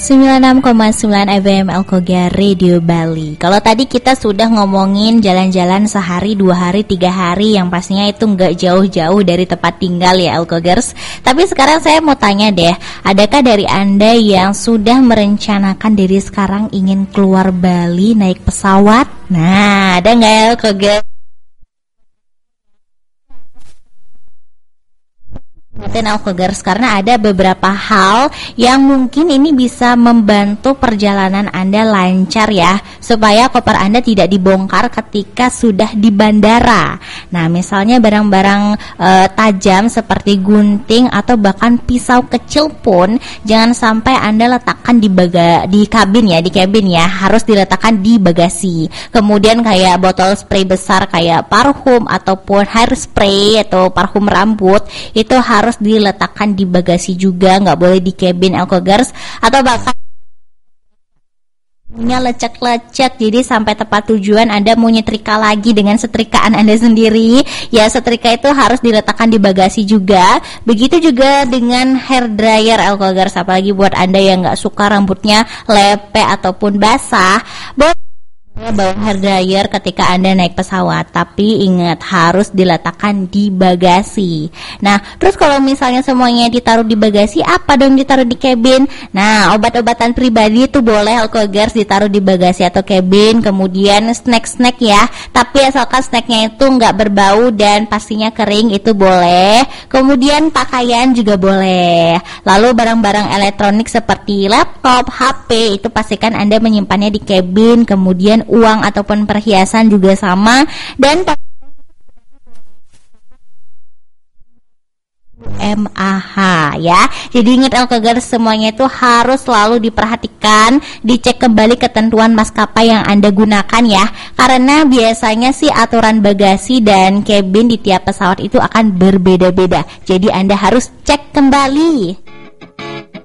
96,9 FM Alkogia Radio Bali. Kalau tadi kita sudah ngomongin jalan-jalan sehari, 2 hari, 3 hari, yang pastinya itu nggak jauh-jauh dari tempat tinggal ya Alkogers. Tapi sekarang saya mau tanya deh, adakah dari Anda yang sudah merencanakan dari sekarang ingin keluar Bali naik pesawat? Nah, ada nggak ya Alkogers? Alkogers, karena ada beberapa hal yang mungkin ini bisa membantu perjalanan Anda lancar ya, supaya koper Anda tidak dibongkar ketika sudah di bandara. Nah, misalnya barang-barang tajam seperti gunting atau bahkan pisau kecil pun jangan sampai Anda letakkan di kabin ya, harus diletakkan di bagasi. Kemudian kayak botol spray besar kayak parfum ataupun hairspray atau parfum rambut itu harus diletakkan di bagasi juga, nggak boleh di cabin Alkogers, atau bahkan lecek-lecek, jadi sampai tempat tujuan Anda mau nyetrika lagi dengan setrikaan Anda sendiri ya, setrika itu harus diletakkan di bagasi juga. Begitu juga dengan hair dryer Alkogers, apalagi buat Anda yang nggak suka rambutnya lepe ataupun basah, bawa hair dryer ketika Anda naik pesawat, tapi ingat harus diletakkan di bagasi. Nah, terus kalau misalnya semuanya ditaruh di bagasi, apa dong ditaruh di cabin? Nah, obat-obatan pribadi itu boleh Alkogers ditaruh di bagasi atau cabin. Kemudian snack-snack ya, tapi asalkan snacknya itu nggak berbau dan pastinya kering, itu boleh. Kemudian pakaian juga boleh. Lalu barang-barang elektronik seperti laptop, HP itu pastikan Anda menyimpannya di cabin. Kemudian uang ataupun perhiasan juga sama, dan MAH ya. Jadi ingat Alkogers, semuanya itu harus selalu diperhatikan, dicek kembali ketentuan maskapai yang Anda gunakan ya. Karena biasanya sih aturan bagasi dan cabin di tiap pesawat itu akan berbeda-beda. Jadi Anda harus cek kembali.